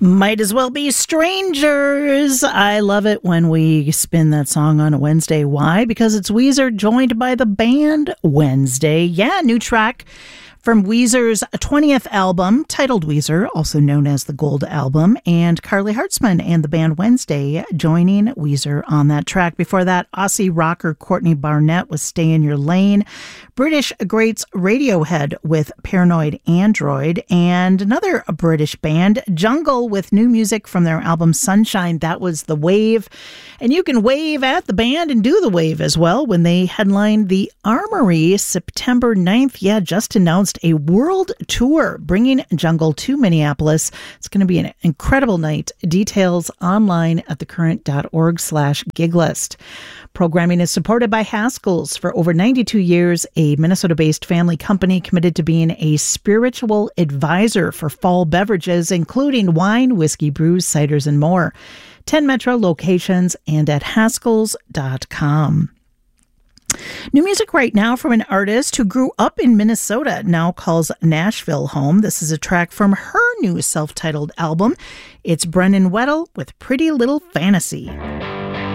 Might as well be strangers. I love it when we spin that song on a Wednesday. Why? Because it's Weezer joined by the band Wednesday. Yeah, new track from Weezer's 20th album, titled Weezer, also known as the Gold Album, and Carly Hartzman and the band Wednesday joining Weezer on that track. Before that, Aussie rocker Courtney Barnett with Stay in Your Lane, British greats Radiohead with Paranoid Android, and another British band, Jungle, with new music from their album Sunshine. That was The Wave. And you can wave at the band and do the wave as well when they headlined the Armory September 9th. Yeah, just announced a world tour bringing Jungle to Minneapolis. It's going to be an incredible night. Details online at thecurrent.org/giglist. Programming is supported by Haskell's. For over 92 years, a Minnesota-based family company committed to being a spiritual advisor for fall beverages, including wine, whiskey, brews, ciders, and more. 10 Metro locations and at haskells.com. New music right now from an artist who grew up in Minnesota, now calls Nashville home. This is a track from her new self-titled album. It's Brennan Weddle with Pretty Little Fantasy.